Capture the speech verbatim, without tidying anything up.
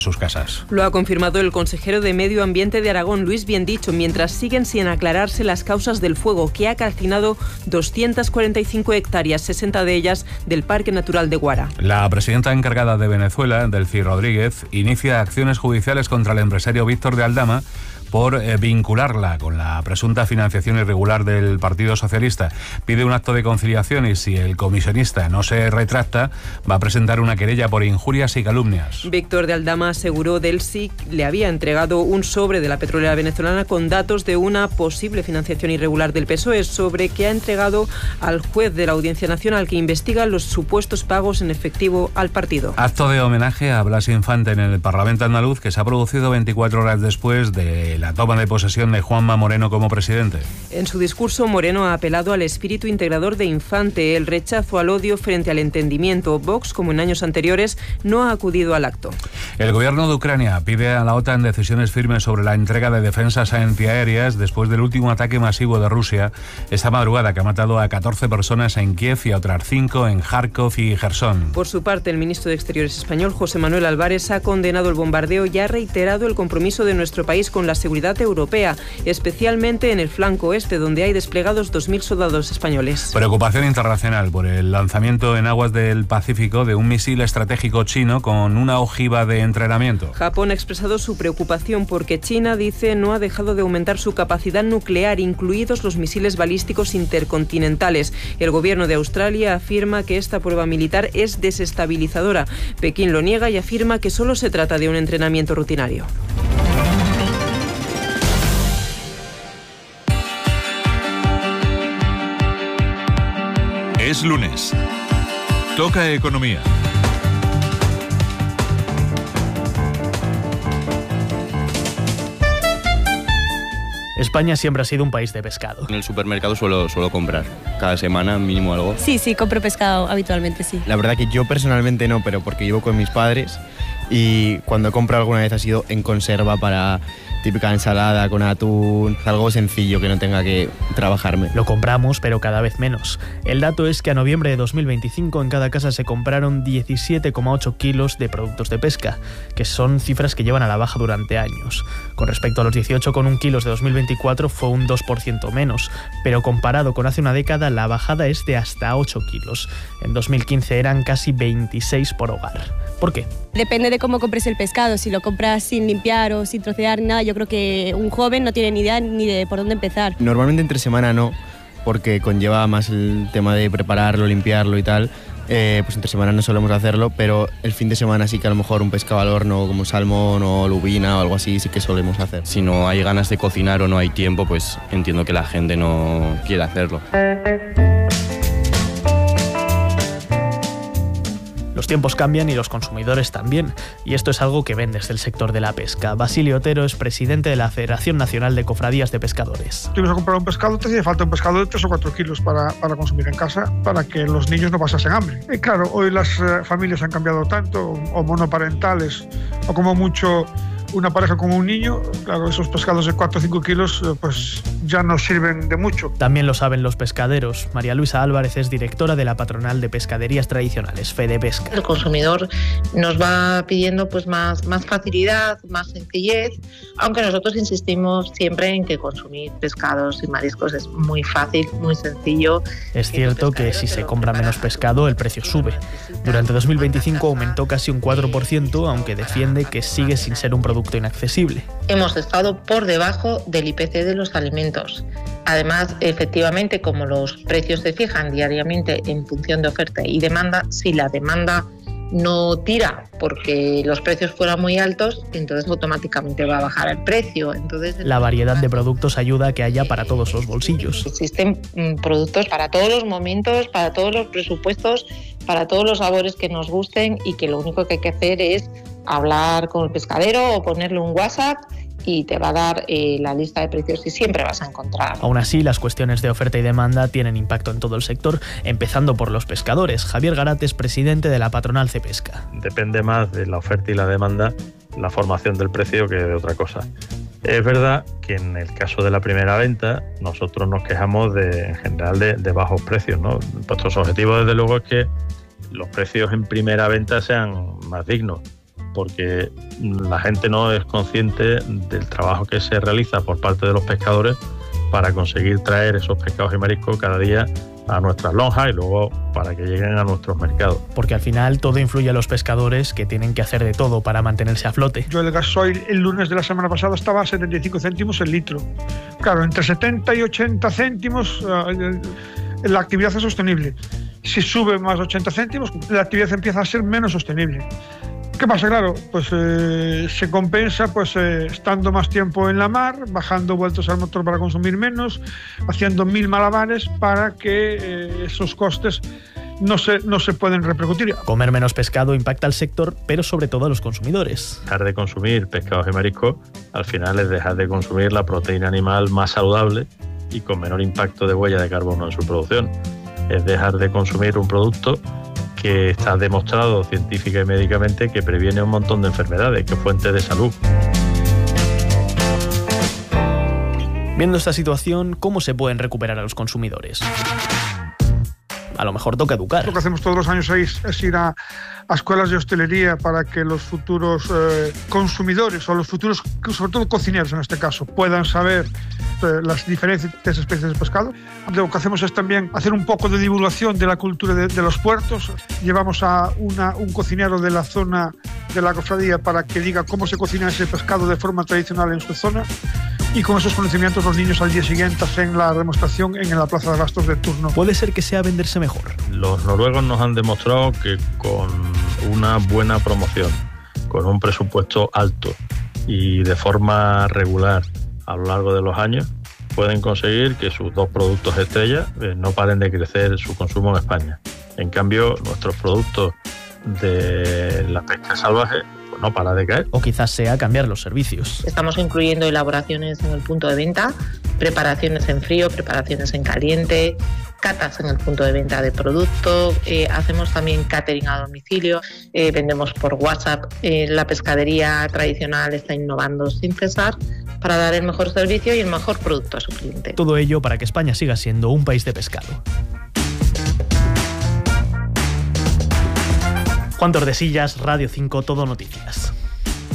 sus casas. Lo ha confirmado el consejero de Medio Ambiente de Aragón, Luis Biendicho, mientras siguen sin aclararse las causas del fuego que ha calcinado doscientas cuarenta y cinco hectáreas, sesenta de ellas del Parque Natural de Guara. La presidenta encargada de Venezuela, Delcy Rodríguez, inicia acciones judiciales contra el empresario Víctor de Aldama por eh, vincularla con la presunta financiación irregular del Partido Socialista. Pide un acto de conciliación y si el comisionista no se retracta, va a presentar una querella por injurias y calumnias. Víctor de Aldama aseguró Delcy le había entregado un sobre de la petrolera venezolana con datos de una posible financiación irregular del P S O E, sobre que ha entregado al juez de la Audiencia Nacional que investiga los supuestos pagos en efectivo al partido. Acto de homenaje a Blas Infante en el Parlamento andaluz que se ha producido veinticuatro horas después de la toma de posesión de Juanma Moreno como presidente. En su discurso, Moreno ha apelado al espíritu integrador de Infante, el rechazo al odio frente al entendimiento. Vox, como en años anteriores, no ha acudido al acto. El gobierno de Ucrania pide a la OTAN decisiones firmes sobre la entrega de defensas antiaéreas después del último ataque masivo de Rusia esta madrugada, que ha matado a catorce personas en Kiev y a otras cinco en Kharkov y Jersón. Por su parte, el ministro de Exteriores español, José Manuel Álvarez, ha condenado el bombardeo y ha reiterado el compromiso de nuestro país con la seguridad europea, especialmente en el flanco este, donde hay desplegados dos mil soldados españoles. Preocupación internacional por el lanzamiento en aguas del Pacífico de un misil estratégico chino con una ojiva de entrenamiento. Japón ha expresado su preocupación porque China, dice, no ha dejado de aumentar su capacidad nuclear, incluidos los misiles balísticos intercontinentales. El gobierno de Australia afirma que esta prueba militar es desestabilizadora. Pekín lo niega y afirma que solo se trata de un entrenamiento rutinario. Es lunes. Toca economía. España siempre ha sido un país de pescado. En el supermercado suelo, suelo comprar cada semana mínimo algo. Sí, sí, compro pescado habitualmente, sí. La verdad que yo personalmente no, pero porque vivo con mis padres y cuando compro alguna vez ha sido en conserva para típica ensalada con atún, algo sencillo que no tenga que trabajarme. Lo compramos, pero cada vez menos. El dato es que a noviembre de dos mil veinticinco en cada casa se compraron diecisiete coma ocho kilos de productos de pesca, que son cifras que llevan a la baja durante años. Con respecto a los dieciocho coma uno kilos de dos mil veinticuatro fue un dos por ciento menos, pero comparado con hace una década la bajada es de hasta ocho kilos. En dos mil quince eran casi veintiséis por hogar. ¿Por qué? Depende de cómo compres el pescado. Si lo compras sin limpiar o sin trocear, nada, yo creo que un joven no tiene ni idea ni de por dónde empezar. Normalmente entre semana no, porque conlleva más el tema de prepararlo, limpiarlo y tal. Eh, pues entre semana no solemos hacerlo, pero el fin de semana sí que a lo mejor un pescado al horno como salmón o lubina o algo así sí que solemos hacer. Si no hay ganas de cocinar o no hay tiempo, pues entiendo que la gente no quiere hacerlo. Los tiempos cambian y los consumidores también, y esto es algo que ven desde el sector de la pesca. Basilio Otero es presidente de la Federación Nacional de Cofradías de Pescadores. Si vas a comprar un pescado, te hace falta un pescado de tres o cuatro kilos para, para consumir en casa, para que los niños no pasasen hambre. Y claro, hoy las eh, familias han cambiado tanto, o monoparentales, o como mucho una pareja con un niño, claro, esos pescados de cuatro o cinco kilos pues ya no sirven de mucho. También lo saben los pescaderos. María Luisa Álvarez es directora de la Patronal de Pescaderías Tradicionales, Fedepesca. El consumidor nos va pidiendo pues más, más facilidad, más sencillez, aunque nosotros insistimos siempre en que consumir pescados y mariscos es muy fácil, muy sencillo. Es cierto que si se compra menos pescado, el precio sube. Durante dos mil veinticinco aumentó casi un cuatro por ciento, aunque defiende que sigue sin ser un producto inaccesible. Hemos estado por debajo del I P C de los alimentos. Además, efectivamente, como los precios se fijan diariamente en función de oferta y demanda, si la demanda no tira porque los precios fueran muy altos, entonces automáticamente va a bajar el precio. Entonces, la variedad de productos ayuda a que haya para todos los bolsillos. Existen productos para todos los momentos, para todos los presupuestos, para todos los sabores que nos gusten, y que lo único que hay que hacer es hablar con el pescadero o ponerle un WhatsApp y te va a dar eh, la lista de precios y siempre vas a encontrar. Aún así, las cuestiones de oferta y demanda tienen impacto en todo el sector, empezando por los pescadores. Javier Garat es presidente de la Patronal Cepesca. Depende más de la oferta y la demanda la formación del precio que de otra cosa. Es verdad que en el caso de la primera venta nosotros nos quejamos de, en general de, de bajos precios, ¿no? Nuestros objetivos desde luego es que los precios en primera venta sean más dignos. porque la gente no es consciente del trabajo que se realiza por parte de los pescadores para conseguir traer esos pescados y mariscos cada día a nuestras lonjas y luego para que lleguen a nuestros mercados. Porque al final todo influye a los pescadores, que tienen que hacer de todo para mantenerse a flote. Yo el gasoil el lunes de la semana pasada estaba a setenta y cinco céntimos el litro. Claro, entre setenta y ochenta céntimos la actividad es sostenible. Si sube más ochenta céntimos, la actividad empieza a ser menos sostenible. ¿Qué pasa? Claro, pues eh, se compensa pues eh, estando más tiempo en la mar, bajando vueltas al motor para consumir menos, haciendo mil malabares para que eh, esos costes no se, no se pueden repercutir. Comer menos pescado impacta al sector, pero sobre todo a los consumidores. Dejar de consumir pescados y mariscos al final es dejar de consumir la proteína animal más saludable y con menor impacto de huella de carbono en su producción. Es dejar de consumir un producto que está demostrado científica y médicamente que previene un montón de enfermedades, que es fuente de salud. Viendo esta situación, ¿cómo se pueden recuperar a los consumidores? A lo mejor toca educar. Lo que hacemos todos los años es, es ir a, a escuelas de hostelería para que los futuros eh, consumidores o los futuros, sobre todo cocineros en este caso, puedan saber eh, las diferentes especies de pescado. Lo que hacemos es también hacer un poco de divulgación de la cultura de, de los puertos. Llevamos a una, un cocinero de la zona de la cofradía para que diga cómo se cocina ese pescado de forma tradicional en su zona. Y con esos conocimientos los niños al día siguiente hacen la demostración en la plaza de bastos de turno. Puede ser que sea venderse mejor. Los noruegos nos han demostrado que con una buena promoción, con un presupuesto alto y de forma regular a lo largo de los años, pueden conseguir que sus dos productos estrella eh, no paren de crecer su consumo en España. En cambio, nuestros productos de la pesca salvaje no para de caer. O quizás sea cambiar los servicios. Estamos incluyendo elaboraciones en el punto de venta, preparaciones en frío, preparaciones en caliente, catas en el punto de venta de producto, eh, hacemos también catering a domicilio, eh, vendemos por WhatsApp. Eh, la pescadería tradicional está innovando sin cesar para dar el mejor servicio y el mejor producto a su cliente. Todo ello para que España siga siendo un país de pescado. Juan Tordesillas, Radio cinco, Todo Noticias.